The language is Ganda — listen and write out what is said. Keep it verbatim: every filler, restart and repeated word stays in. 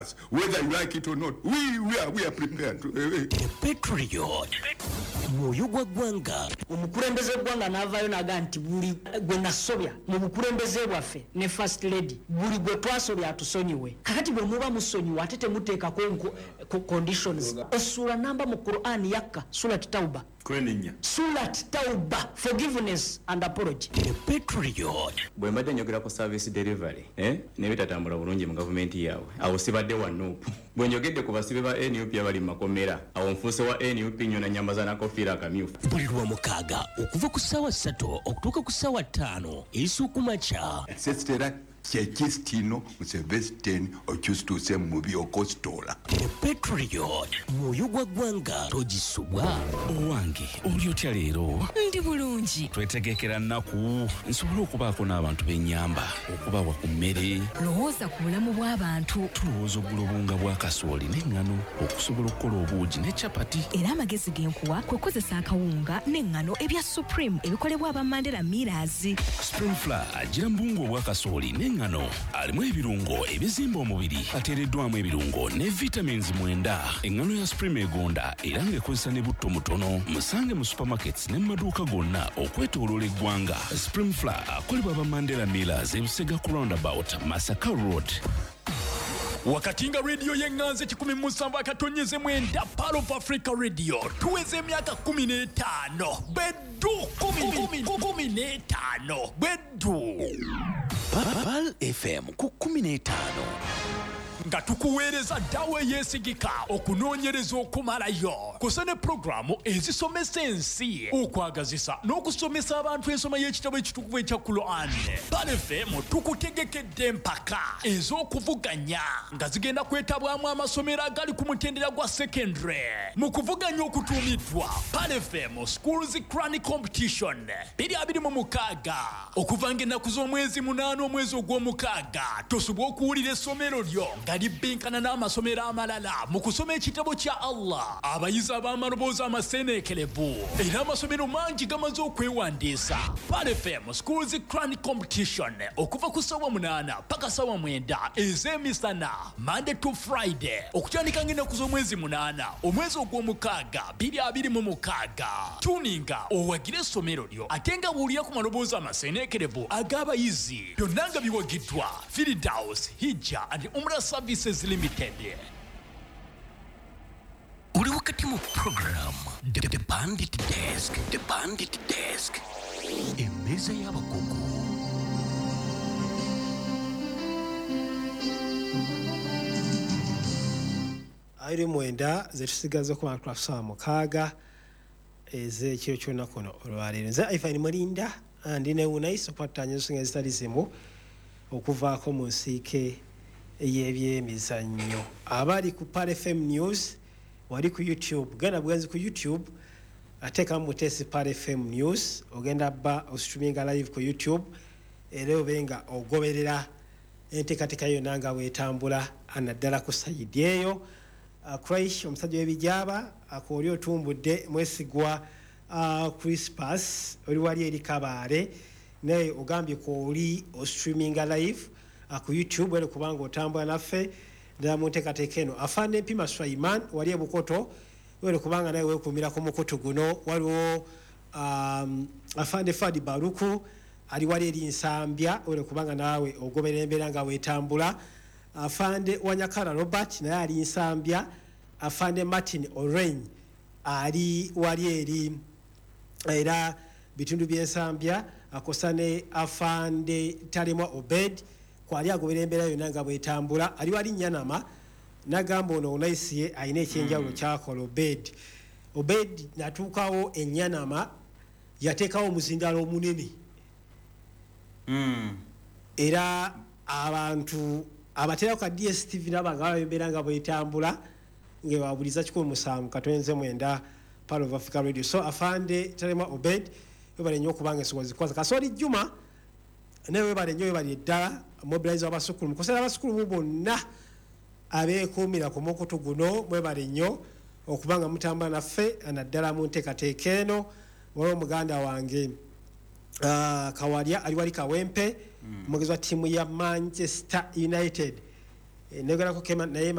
Whether you like it or not, we, we, are, we are prepared. To, uh, Patriot. Moyo gwa gwanga. Omukulembeze gwanga navayo naga nti buli gwe nasobya mu bukulembeze bwaffe ne first lady buli gwe twasobya atusonyiwe. Kakati bwe muba musonyiwe ate temuteeka ko conditions. Osura namba mu Quran yakka Surat Tauba. Kwenenya. Surat Tauba, forgiveness and apology. Patriot. Bwe mbadde njogera ku service delivery, eh? Ne bitatambula bulungi mu government yawe. Awo sibadde wa Nuupu. Bwe njogedde ku basibe ba N U P abali makomera. Awo nfuuse wa N U P nyona nyambaza na kofira akamyufu. Buli lwa mukaaga okuva ku ssaawa ssatu okutuuka ku ssaawa ttaano ez'okumakya. Sestera kyekistino musevesteni okyusituuse mu mubi okositola. Patriot. Moyo gwa gwanga togisubwa. Owange oli otya leero? Ndi bulungi. Twetegekera nnaku nsobola okubaako n'abantu b'ennyamba okubawa ku mmere. Lowooza ku bulamu bw'abantu. Tulowooza oggula obunga bwa kasooli n'eŋŋano okusobola okukola obuugi ne capati. Era amagezi genkuwa kwe kozesa akawunga n'eŋŋano ebya Supreme ebikolebwa aba Mandela Millers. Spring Flour agira mbungu obwa kasooli n'eŋŋano alimu ebirungo ebizimba omubiri ateereddwamu ebirungo ne vitamins mwenda. Eŋŋano ya Supreme egonda era ng'ekozesa ne butto mutono. Musange mu supermarkets ne mu maduuka gonna okwetooloola eggwanga. Spring Flour akolebwa aba Mandela Millers e Busega ku roundabout Masaka Road. Wakatinga radio yenganze kikumi musanvu akatonyeze mwenda Pearl of Africa Radio tuweze emyaka kumi n'etaano beddu kumi kumi n'etaano beddu Pearl F M ku kumi n'etaano nga tukuweereza ddawe yeesigika okunoonyereza okumalayo kusa ne programu ezisomesa ensi okwagazisa n'okusomesa abantu ensoma y'ekitabo ekitukuvu ekya Quran. Pearl F M tukutegekedde empaka ez'okuvuganya nga zigenda kwetabwamu amasomero agali ku mutendera gwa secondary mu kuvuganya okutuumiddwa Pearl F M Schools Crani Competition biri abiri mu mukaaga okuva ng'ennaku z'omwezi munaana omwezi ogw'omukaaga tosobwa okuwulira essomero lyo nga libbinkana n'amasomero amalala mu kusoma ekitabo kya Allah. Abayizi ab'amaloboozi amaseeneekerevu era amasomero mangi gamaze okwewandiisa. Pearl F M Schools Crani Competition okuva ku ssaawa munaana paka ssaawa mwenda ez'emisana Monday to Friday okutandika ng'ennaku z'omwezi munaana omwezi ogw'omukaaga biri abiri mu mukaaga. Tuninga owagire essomero lyo ate nga buulira ku maloboozi amaseeneekerevu ag'abayizi byonna nga biwagiddwa Firdaus Hijja and Umrah Services Limited. Uli wakati mu program The, the Bandit Desk. The Bandit Desk. Emeza y'abakugu. Airi mwenda zetusigaza ku bantu kusoma mukaaga ez'ekiro kyonna kuno olwaleero. Nze Ifani Mulinda andi ne unaiso kwatanya nsonga ezitali zimu okuvaako mu nsiike ey'ebyemizannyo. Abali ku Pearl F M News wali ku YouTube gana bwenzi ku YouTube ateka mutesi Pearl F M News ogenda ba streaminga live ku YouTube era obenga ogoberera enteekateeka yonna nga weetambula anaddala ku sayidi eyo. Uh, Christ omusajja w'ebijaba akoli otumbudde mwesigwa uh, Crispus oli wali eri Kabaale naye ogambye ko oli o streaminga live uh, ku YouTube wale kubanga otambula naffe ddala mu nteekateeka eno. Afande Mpima Sulaiman wali e Bukoto wale kubanga naye weekumira ku mukutu guno. Waliwo um, Afande Fadi Baruku ali wali eri Nsambya wale kubanga nawe ogoberera embeera nga weetambula. Afande Wanyakara Robert naye ali Nsambya. Afande Martin Orange ali wali eri era bitundu by'Ensambya akosane. Afande Talemwa Obed kwali agoberera embeera yonna nga bwetambula ali wali Nyanama nagamba ono onaisiye alina ekyenjawulo mm. kyakola Obed. Obed natuukawo Enyanama yateekawo omuzindalo omunene mm. era abantu abatera ku D S T V nabanga babembeera nga bwetambula ngewabuliza kikumi musanvu katwenze mwenda Pearl of Africa Radio. So Afande Talemwa Obed webale nnyo okubanga ensonga zikwaza. Kasooli Juma naye webale nnyo webale ddala mobilize abasukulu mukosera abasukulu bonna abeekuumira ku mukutu guno mwebale nnyo okubanga mutambula naffe naddala mu nteekateeka eno. Waliwo muganda wange uh, Kawalya ali wali Kawempe mm. mugezi wa ttiimu ya Manchester United negerako kema naye